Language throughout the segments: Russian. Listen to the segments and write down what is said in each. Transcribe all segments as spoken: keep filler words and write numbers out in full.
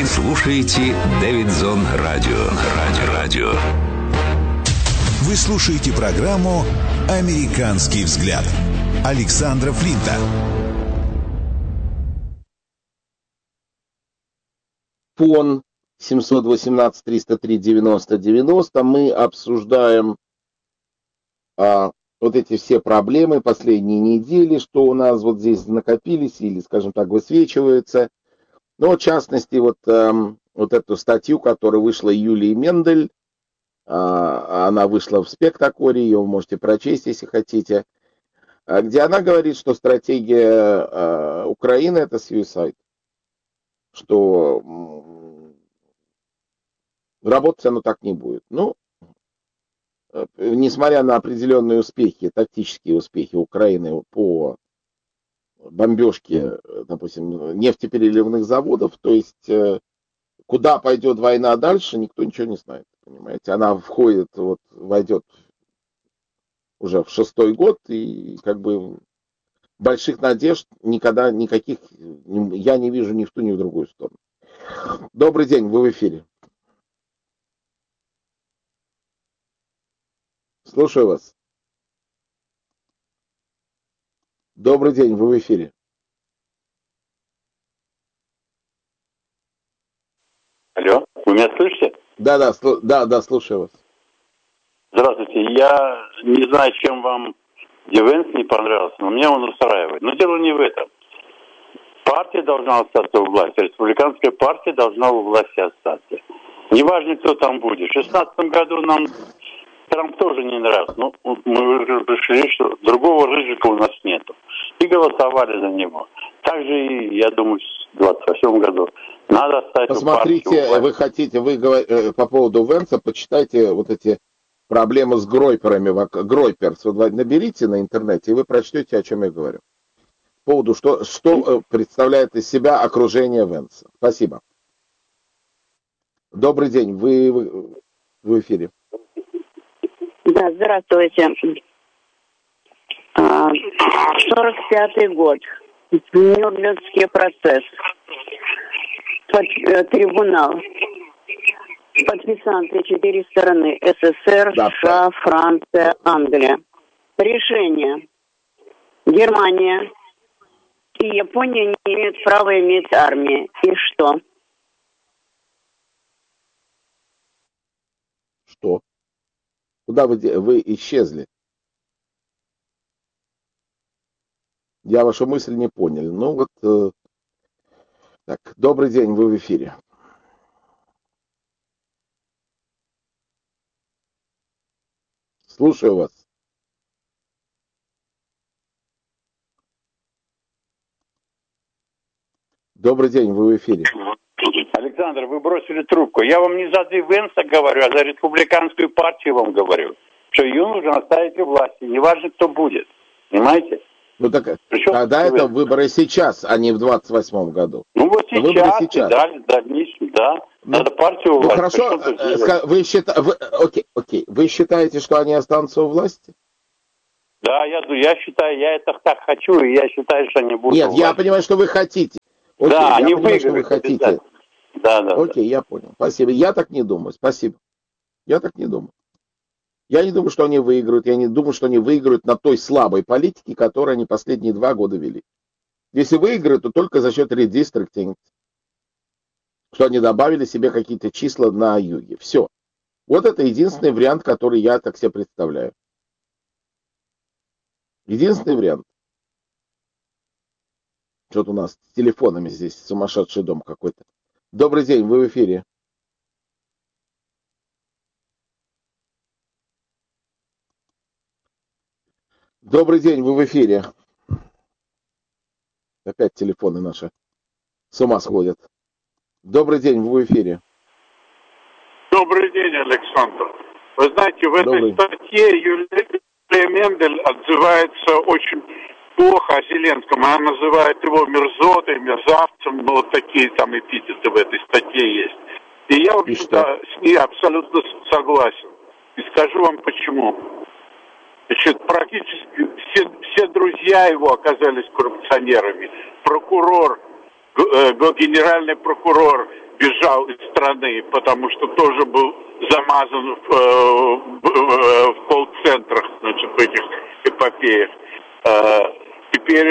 слушаете Дэвидзон Радио. Радио. Радио. Вы слушаете программу «Американский взгляд» Александра Флинта. Фон семьсот восемнадцать триста три девяносто девяносто. Мы обсуждаем а, вот эти все проблемы последние недели, что у нас вот здесь накопились или, скажем так, высвечиваются. Но, в частности, вот, эм, вот эту статью, которая вышла Юлии Мендель, э, она вышла в Спектакоре, ее вы можете прочесть, если хотите, где она говорит, что стратегия э, Украины — это suicide, что м, работать оно так не будет. Ну, э, несмотря на определенные успехи, тактические успехи Украины по бомбежке, допустим, нефтепереливных заводов, то есть э, куда пойдет война дальше, никто ничего не знает, понимаете. Она входит, вот, войдет уже в шестой год, и как бы больших надежд никогда никаких я не вижу ни в ту, ни в другую сторону. Добрый день, вы в эфире. Слушаю вас. Добрый день, вы в эфире. Алло, вы меня слышите? Да, да, слу- да, да, слушаю вас. Здравствуйте. Я не знаю, чем вам Дивенс не понравился, но мне он устраивает. Но дело не в этом. Партия должна остаться у власти, республиканская партия должна у власти остаться. Неважно, кто там будет. В шестнадцатом году нам Трамп тоже не нравился. Но мы решили, что другого Рыжика у нас нету. И голосовали за него. Также и, я думаю, в двадцать восьмом году надо оставить. Посмотрите, вы хотите, вы говорите по поводу Венса, почитайте вот эти проблемы с Гройперами, Гройперс, наберите на интернете, и вы прочтете, о чем я говорю. По поводу, что, что представляет из себя окружение Венса. Спасибо. Добрый день, вы, вы в эфире. Да, здравствуйте. сорок пятый год. Нюрнбергский процесс. Под, э, трибунал. Подписанты четыре стороны: СССР, да, США, Франция, Англия. Решение. Германия и Япония не имеют права иметь армии. И что? Что? Куда вы, вы исчезли? Я вашу мысль не понял. Ну вот, э, так, добрый день, вы в эфире. Слушаю вас. Добрый день, вы в эфире. Александр, вы бросили трубку. Я вам не за Дивенса говорю, а за республиканскую партию вам говорю. Что ее нужно оставить у власти. Неважно, кто будет. Понимаете? Ну так, Причем тогда это выборы сейчас, а не в двадцать восьмом году. Ну вот сейчас, выборы сейчас. Да, дальнейшем, да. Ну, надо партию у ну власти. хорошо, вы, счита... вы, окей, окей. Вы считаете, что они останутся у власти? Да, я, я считаю, я это так хочу, и я считаю, что они будут. Нет, я понимаю, что вы хотите. Окей, да, я они понимаю, что вы выиграют. хотите. Да, да. Окей, да. Я понял. Спасибо. Я так не думаю. Спасибо. Я так не думаю. Я не думаю, что они выиграют. Я не думаю, что они выиграют на той слабой политике, которую они последние два года вели. Если выиграют, то только за счет редистрикинга. Что они добавили себе какие-то числа на юге. Все. Вот это единственный вариант, который я так себе представляю. Единственный вариант. Что-то у нас с телефонами здесь сумасшедший дом какой-то. Добрый день, вы в эфире. Добрый день, вы в эфире. Опять телефоны наши с ума сходят. Добрый день, вы в эфире. Добрый день, Александр. Вы знаете, в Добрый. этой статье Юлия Мендель отзывается очень плохо о Зеленском. Она называет его мерзотой, мерзавцем, ну вот такие там эпитеты в этой статье есть. И я, в общем-то, с ней абсолютно согласен. И скажу вам почему. Значит, практически все, все друзья его оказались коррупционерами. Прокурор, г- г- генеральный прокурор бежал из страны, потому что тоже был замазан в, в, в, в колл-центрах, значит, в этих эпопеях. Теперь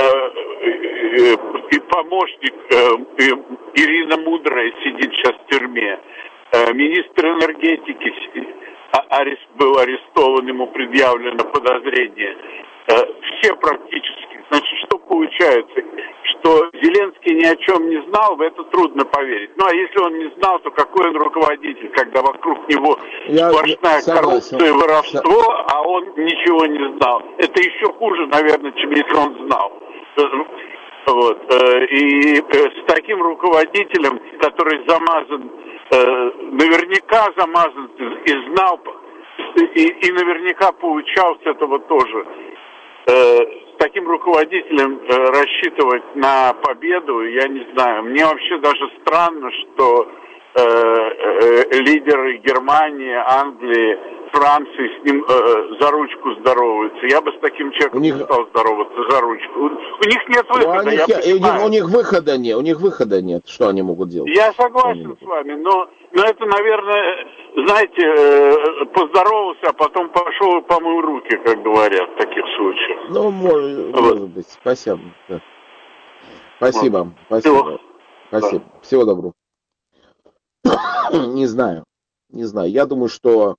и помощник Ирина Мудрая сидит сейчас в тюрьме. Министр энергетики был арестован, ему предъявлено подозрение. Все практически. Значит, что получается? Что Зеленский ни о чем не знал, в это трудно поверить. Ну, а если он не знал, то какой он руководитель, когда вокруг него Я сплошная согласен. коррупция и воровство, а он ничего не знал. Это еще хуже, наверное, чем если он знал. Вот. И с таким руководителем, который замазан, наверняка замазан и знал, и, и наверняка получал с этого тоже, с таким руководителем рассчитывать на победу, я не знаю. Мне вообще даже странно, что э, э, лидеры Германии, Англии, Франции с ним э, за ручку здороваются. Я бы с таким человеком у них... не стал здороваться за ручку. У, у них нет выхода, ну, я них, понимаю. У них выхода нет, у них выхода нет. Что они могут делать? Я согласен с вами, но, но это, наверное, знаете, э, поздоровался, а потом пошел и помыл руки, как говорят в таких случаях. Ну, может, вот. может быть. Спасибо. Да. Спасибо. Вот. Спасибо. Всего. Спасибо. Да. Всего доброго. Не знаю. Не знаю. Я думаю, что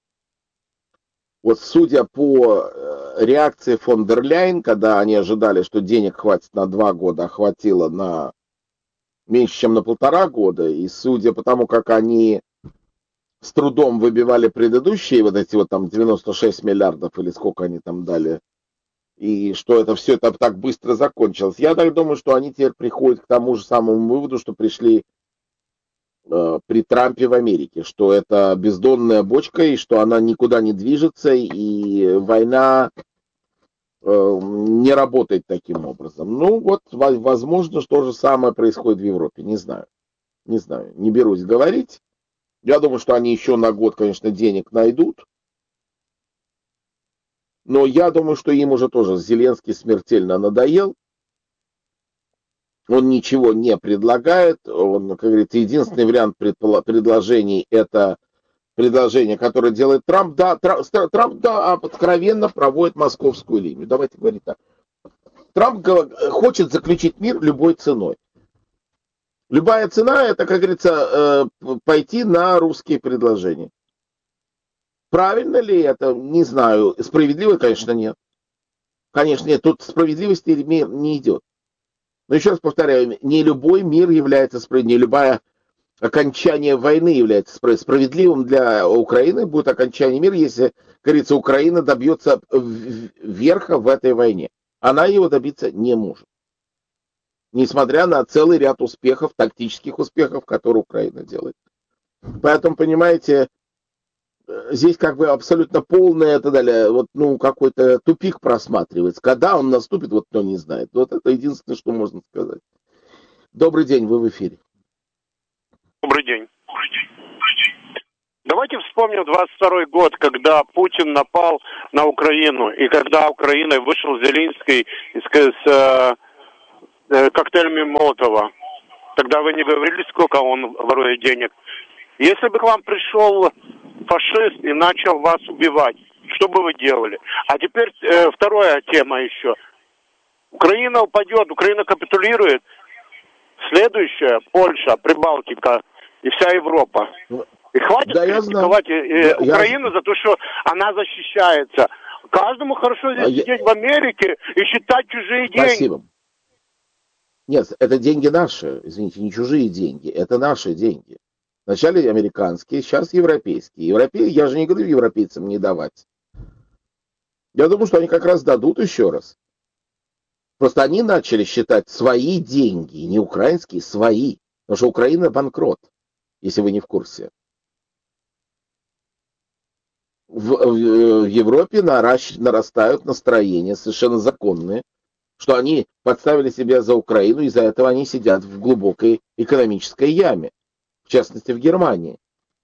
вот судя по реакции фон дер Ляйен, когда они ожидали, что денег хватит на два года, а хватило на меньше, чем на полтора года, и судя по тому, как они с трудом выбивали предыдущие вот эти вот там девяносто шесть миллиардов или сколько они там дали, и что это все это так быстро закончилось, я так думаю, что они теперь приходят к тому же самому выводу, что пришли э, при Трампе в Америке, что это бездонная бочка, и что она никуда не движется, и война э, не работает таким образом. Ну вот, возможно, что же самое происходит в Европе, не знаю. Не знаю, не берусь говорить. Я думаю, что они еще на год, конечно, денег найдут. Но я думаю, что им уже тоже Зеленский смертельно надоел. Он ничего не предлагает. Он, как говорится, единственный вариант предпол- предложений – это предложение, которое делает Трамп. Да, Трамп, Трамп да, откровенно проводит московскую линию. Давайте говорить так. Трамп хочет заключить мир любой ценой. Любая цена – это, как говорится, пойти на русские предложения. Правильно ли это? Не знаю. Справедливо, конечно, нет. Конечно, нет. Тут справедливости не идет. Но еще раз повторяю, не любой мир является справедливым. Не любое окончание войны является справедливым. Справедливым для Украины будет окончание мира, если, как говорится, Украина добьется верха в этой войне. Она его добиться не может. Несмотря на целый ряд успехов, тактических успехов, которые Украина делает. Поэтому, понимаете, здесь как бы абсолютно полное, это далее, вот, ну, какой-то тупик просматривается. Когда он наступит, вот кто не знает. Вот это единственное, что можно сказать. Добрый день, вы в эфире. Добрый день. Давайте вспомним двадцать второй год, когда Путин напал на Украину, и когда Украиной вышел Зеленский с, с э, коктейлями Молотова. Тогда вы не говорили, сколько он ворует денег. Если бы к вам пришел фашист и начал вас убивать, что бы вы делали? А теперь э, вторая тема еще. Украина упадет, Украина капитулирует. Следующая Польша, Прибалтика и вся Европа. И хватит да, критиковать э, да, Украину я... за то, что она защищается. Каждому хорошо здесь а сидеть я... в Америке и считать чужие деньги. Спасибо. Нет, это деньги наши, извините, не чужие деньги, это наши деньги. Вначале американские, сейчас европейские. Европей... Я же не говорю европейцам не давать. Я думаю, что они как раз дадут еще раз. Просто они начали считать свои деньги, не украинские, свои. Потому что Украина банкрот, если вы не в курсе. В, в, в Европе наращ, нарастают настроения совершенно законные, что они подставили себя за Украину, из-за этого они сидят в глубокой экономической яме. В частности, в Германии.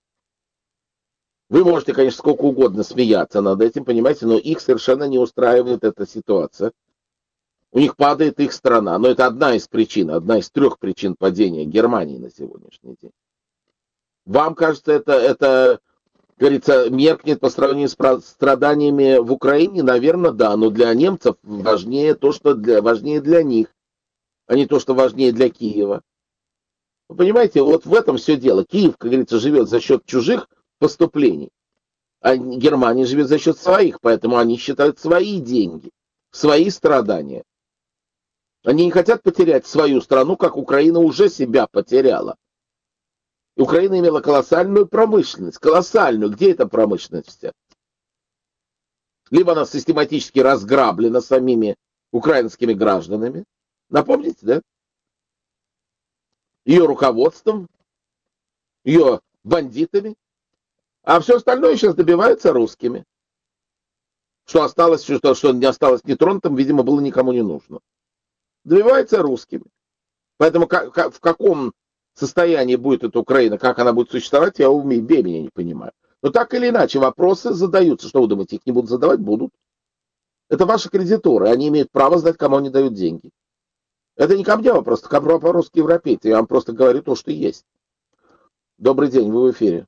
Вы можете, конечно, сколько угодно смеяться над этим, понимаете, но их совершенно не устраивает эта ситуация. У них падает их страна. Но это одна из причин, одна из трех причин падения Германии на сегодняшний день. Вам кажется, это, это, говорится, меркнет по сравнению с страданиями в Украине? Наверное, да. Но для немцев важнее то, что для, важнее для них, а не то, что важнее для Киева. Вы понимаете, вот в этом все дело. Киев, как говорится, живет за счет чужих поступлений, а Германия живет за счет своих, поэтому они считают свои деньги, свои страдания. Они не хотят потерять свою страну, как Украина уже себя потеряла. И Украина имела колоссальную промышленность, колоссальную. Где эта промышленность вся? Либо она систематически разграблена самими украинскими гражданами. Напомните, да? Ее руководством, ее бандитами, а все остальное сейчас добивается русскими. Что осталось, что, что не осталось нетронутым, видимо, было никому не нужно. Добивается русскими. Поэтому как, как, в каком состоянии будет эта Украина, как она будет существовать, я умею, бей меня, не понимаю. Но так или иначе вопросы задаются. Что вы думаете, их не будут задавать? Будут. Это ваши кредиторы, они имеют право знать, кому они дают деньги. Это не ко мне вопрос, это вопрос к европейцам. Я вам просто говорю то, что есть. Добрый день, вы в эфире.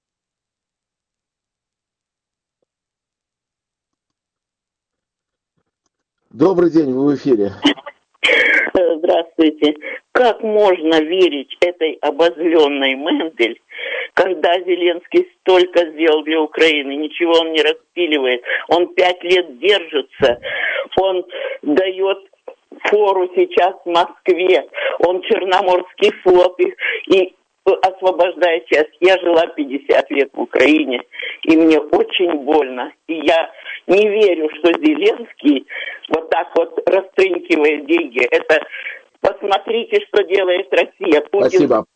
Добрый день, вы в эфире. Здравствуйте. Как можно верить этой обозленной Мендель, когда Зеленский столько сделал для Украины, ничего он не распиливает, он пять лет держится, он дает фору сейчас в Москве, он Черноморский флот и, и освобождает часть. Я жила пятьдесят лет в Украине, и мне очень больно. И я не верю, что Зеленский вот так вот растрынкивает деньги. Это посмотрите, что делает Россия. Путин... Спасибо.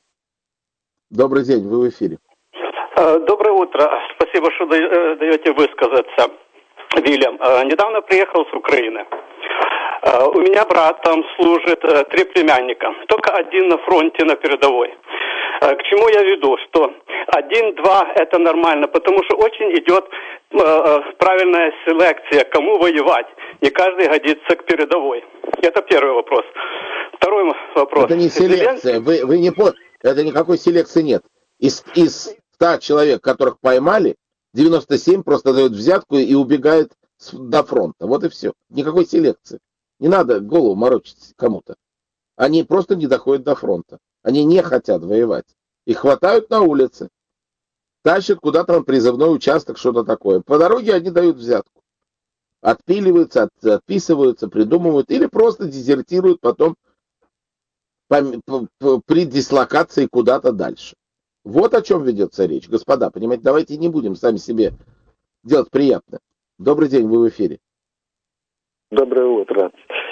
Добрый день, вы в эфире. Доброе утро. Спасибо, что даете высказаться, Вильям. Недавно приехал с Украины. У меня брат там служит, три племянника. Только один на фронте, на передовой. К чему я веду? Что один-два это нормально, потому что очень идет правильная селекция, кому воевать. Не каждый годится к передовой. Это первый вопрос. Второй вопрос. Это не селекция. Вы, вы не поняли. Это никакой селекции нет. Из, из ста человек, которых поймали, девяносто семь просто дают взятку и убегают до фронта. Вот и все. Никакой селекции. Не надо голову морочить кому-то. Они просто не доходят до фронта. Они не хотят воевать. Их хватают на улице. Тащат куда-то на призывной участок, что-то такое. По дороге они дают взятку. Отпиливаются, от, отписываются, придумывают. Или просто дезертируют потом по, по, по, при дислокации куда-то дальше. Вот о чем ведется речь. Господа, понимаете, давайте не будем сами себе делать приятно. Добрый день, вы в эфире. Доброе утро.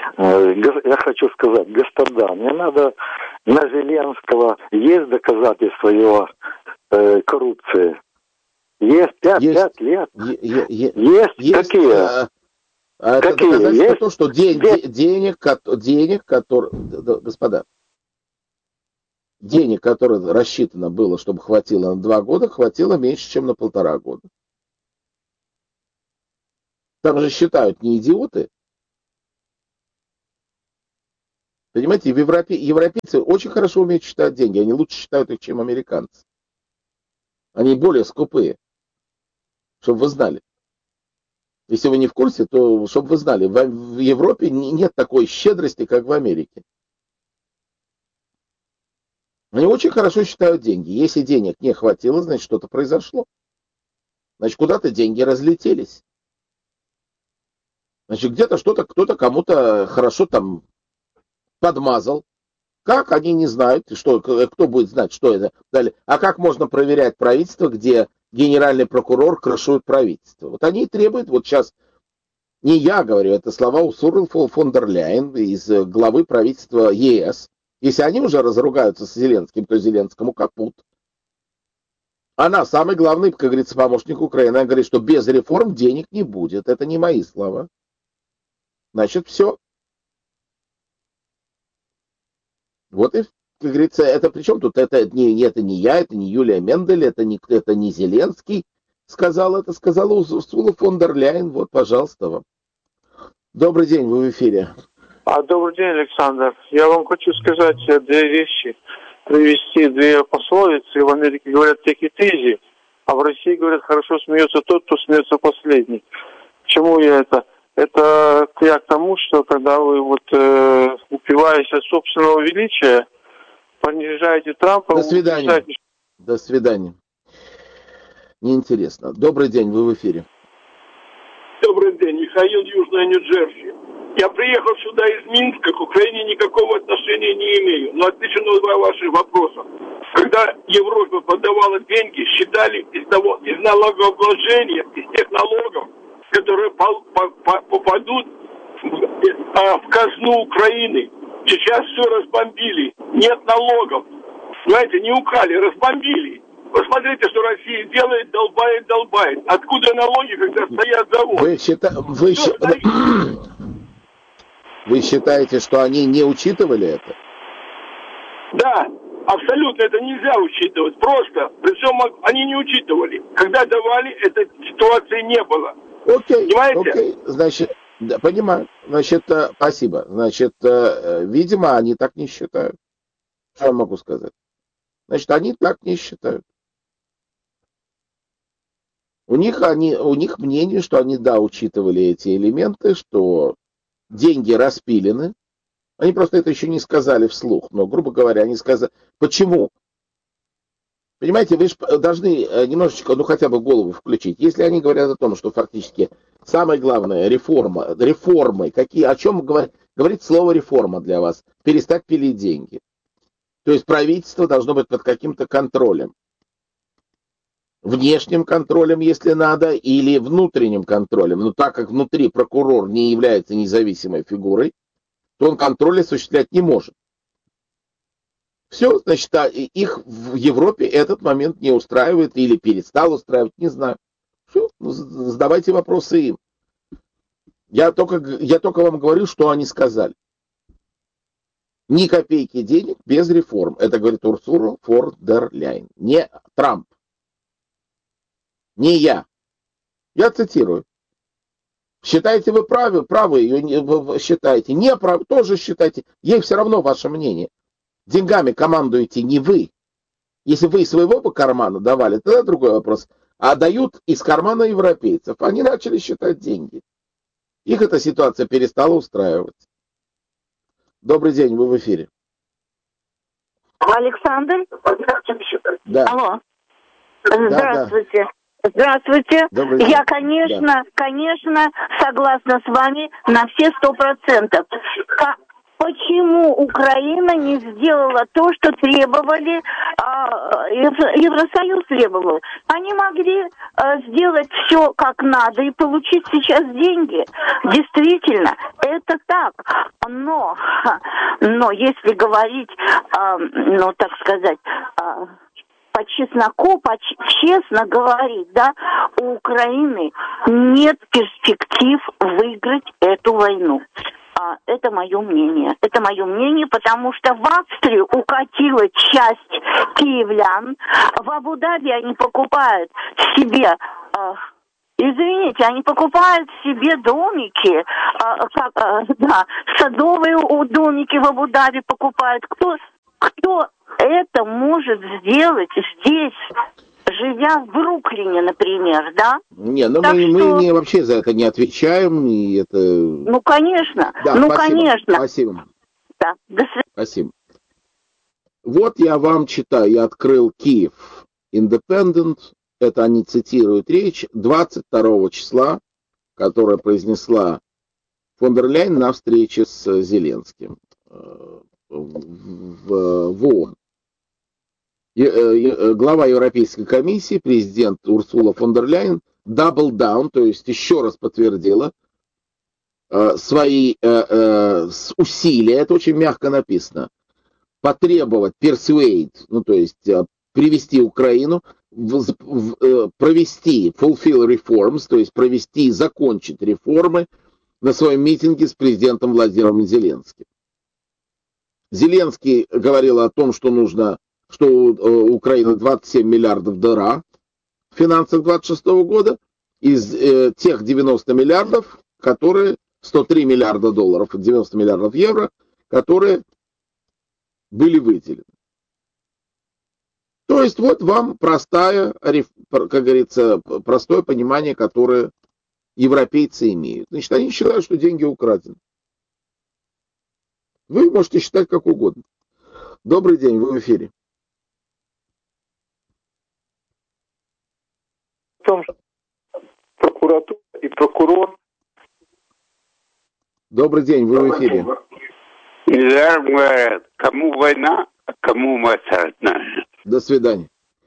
Я хочу сказать, господа, мне надо на Зеленского есть доказательства его э, коррупции? Есть пять, есть, пять лет? Е- е- есть? есть Какие? А, а Какие? Это есть? То, что день, де- денег, денег, которые... Господа, денег, которые рассчитано было, чтобы хватило на два года, хватило меньше, чем на полтора года. Там же считают не идиоты. Понимаете, в Европе, европейцы очень хорошо умеют считать деньги. Они лучше считают их, чем американцы. Они более скупые. Чтобы вы знали. Если вы не в курсе, то чтобы вы знали, в, в Европе нет такой щедрости, как в Америке. Они очень хорошо считают деньги. Если денег не хватило, значит, что-то произошло. Значит, куда-то деньги разлетелись. Значит, где-то что-то, кто-то кому-то хорошо там подмазал. Как, они не знают. Что, кто будет знать, что это? Далее. А как можно проверять правительство, где генеральный прокурор крышует правительство? Вот они и требуют, вот сейчас, не я говорю, это слова Урсулы фон дер Ляйен из главы правительства ЕС. Если они уже разругаются с Зеленским, то Зеленскому капут. Она, самый главный, как говорится, помощник Украины, она говорит, что без реформ денег не будет. Это не мои слова. Значит, все. Вот и, как говорится, это причем тут, это не, это не я, это не Юлия Мендель, это не, это не Зеленский сказал, это сказала Урсула фон дер Ляйен. Вот, пожалуйста, вам. Добрый день, вы в эфире. А, добрый день, Александр. Я вам хочу сказать две вещи. Привести две пословицы. В Америке говорят take it easy, а в России говорят хорошо смеется тот, кто смеется последний. К чему я это? Это я к тому, что когда вы вот э, упиваетесь от собственного величия, понижаете Трампа... До свидания. Унижаете... До свидания. Неинтересно. Добрый день, вы в эфире. Добрый день, Михаил, Южная Нью-Джерси. Я приехал сюда из Минска, к Украине никакого отношения не имею, но отвечу на два ваших вопроса. Когда Европа подавала деньги, считали из, того, из налогообложения, из тех налогов, которые по, по, по, попадут в, а, в казну Украины. Сейчас все разбомбили, нет налогов. Знаете, не украли, разбомбили. Посмотрите, что Россия делает, долбает, долбает. Откуда налоги, когда стоят заводы? Вы, счита... Вы, счит... Вы считаете, что они не учитывали это? Да, абсолютно это нельзя учитывать. Просто, причем они не учитывали. Когда давали, этой ситуации не было. Окей, понимаете? Окей, значит, да, понимаю. Значит, спасибо. Значит, видимо, они так не считают. Что я могу сказать? Значит, они так не считают. У них, они, у них мнение, что они, да, учитывали эти элементы, что деньги распилены. Они просто это еще не сказали вслух, но, грубо говоря, они сказали... Почему? Понимаете, вы же должны немножечко, ну, хотя бы голову включить. Если они говорят о том, что фактически самое главное, реформа, реформы, какие, о чем говорит, говорит слово реформа для вас? Перестать пилить деньги. То есть правительство должно быть под каким-то контролем. Внешним контролем, если надо, или внутренним контролем. Но так как внутри прокурор не является независимой фигурой, то он контроль осуществлять не может. Все, значит, их в Европе этот момент не устраивает или перестал устраивать, не знаю. Все, задавайте вопросы им. Я только, я только вам говорю, что они сказали. Ни копейки денег без реформ. Это говорит Урсула фон дер Ляйен. Не Трамп. Не я. Я цитирую. Считаете вы правы, правы ее вы считаете. Не правы, тоже считаете. Ей все равно ваше мнение. Деньгами командуете не вы. Если вы из своего бы кармана давали, тогда другой вопрос. А дают из кармана европейцев. Они начали считать деньги. Их эта ситуация перестала устраивать. Добрый день, вы в эфире. Александр? Да. Алло. Здравствуйте. Да, да. Здравствуйте. Добрый Я, конечно, да. конечно, согласна с вами на все сто процентов. Почему Украина не сделала то, что требовали, а, Евросоюз требовал? Они могли а, сделать все как надо и получить сейчас деньги. Действительно, это так. Но, но если говорить, а, ну, так сказать... А, по чесноку, по честно говорить, да, у Украины нет перспектив выиграть эту войну. А, это мое мнение. Это мое мнение, потому что в Австрию укатила часть киевлян. В Абу-Даби они покупают себе... А, Извините, они покупают себе домики, а, как, а, да, садовые домики в Абу-Даби покупают. Кто, кто это может сделать здесь, живя в Бруклине, например, да? Не, ну мы, что... мы не, вообще за это не отвечаем, и это... Ну, конечно, да, ну, спасибо, конечно. Спасибо. Да, до свидания. Спасибо. Вот я вам читаю, я открыл Киев Independent, это они цитируют речь двадцать второго числа, которая произнесла фон дер Ляйен на встрече с Зеленским в, в ООН. Глава Европейской комиссии, президент Урсула фон дер Ляйен, double down, то есть еще раз подтвердила свои усилия, это очень мягко написано, потребовать persuade, ну то есть привести Украину, провести fulfill reforms, то есть провести, закончить реформы на своем митинге с президентом Владимиром Зеленским. Зеленский говорил о том, что нужно, что у Украины двадцать семь миллиардов дыра в финансах двадцать шестого года, из э, тех девяноста миллиардов, которые сто три миллиарда долларов, девяносто миллиардов евро, которые были выделены. То есть вот вам простая, как говорится, простое понимание, которое европейцы имеют. Значит, они считают, что деньги украдены. Вы можете считать как угодно. Добрый день, вы в эфире. В том, что прокуратура и прокурор. Добрый день, вы в эфире. Недаром говорят, кому война, а кому мать родная. До свидания.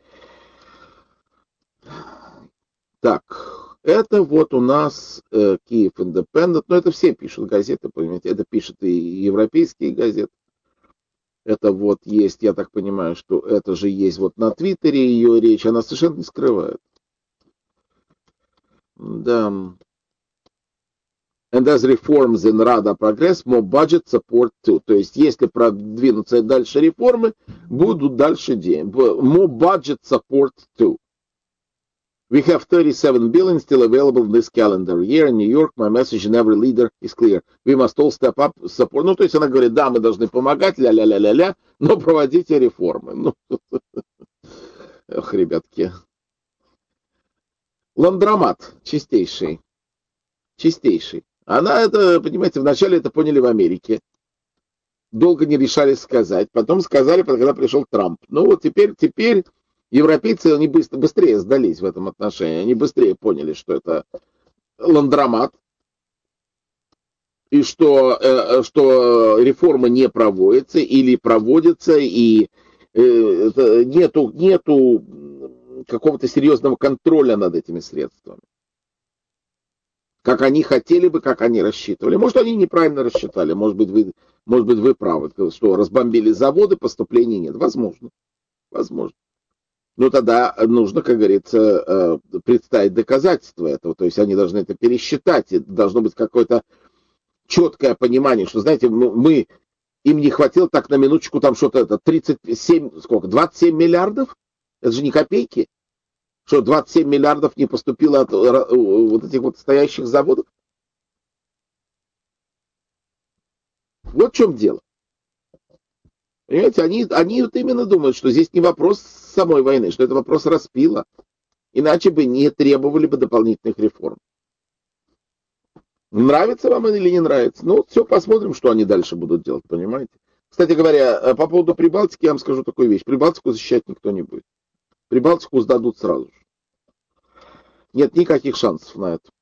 Так, это вот у нас э, Киев Индепендент, но это все пишут газеты, понимаете, это пишут и европейские газеты. Это вот есть, я так понимаю, что это же есть вот на Твиттере ее речь, она совершенно не скрывает. Да. And as reforms in Rada progress, more budget support too. То есть, если продвинутся дальше реформы, будут дальше деньги. More budget support too. We have thirty-seven billion still available in this calendar year in New York. My message in every leader is clear. We must all step up, support. Ну, то есть она говорит, да, мы должны помогать, ля-ля-ля-ля-ля, но проводите реформы. Ну, эх, ребятки. Ландромат чистейший. Чистейший. Она это, понимаете, вначале это поняли в Америке. Долго не решались сказать. Потом сказали, когда пришел Трамп. Ну вот теперь, теперь европейцы, они быстро, быстрее сдались в этом отношении. Они быстрее поняли, что это ландромат. И что, э, что реформа не проводится или проводится, и э, это, нету, нету какого-то серьезного контроля над этими средствами. Как они хотели бы, как они рассчитывали. Может, они неправильно рассчитали. Может быть, вы, может быть, вы правы, что разбомбили заводы, поступлений нет. Возможно. Возможно. Но тогда нужно, как говорится, представить доказательства этого. То есть они должны это пересчитать. И должно быть какое-то четкое понимание, что, знаете, мы, им не хватило так на минуточку там что-то, это тридцать семь, сколько, двадцать семь миллиардов? Это же не копейки. Что двадцать семь миллиардов не поступило от вот этих вот стоящих заводов? Вот в чем дело. Понимаете, они, они вот именно думают, что здесь не вопрос самой войны, что это вопрос распила. Иначе бы не требовали бы дополнительных реформ. Нравится вам или не нравится? Ну, все, посмотрим, что они дальше будут делать, понимаете? Кстати говоря, по поводу Прибалтики я вам скажу такую вещь. Прибалтику защищать никто не будет. Прибалтику сдадут сразу же. Нет никаких шансов на это.